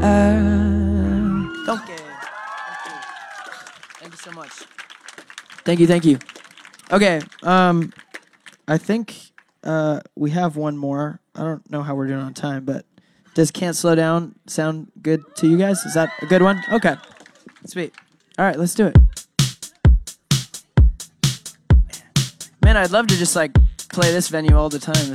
Okay. Thank you so much. Thank you. Okay, I think we have one more. I don't know how we're doing on time, but does Can't Slow Down sound good to you guys? Is that a good one? Okay, sweet. All right, let's do it. Man, I'd love to just, like, play this venue all the time.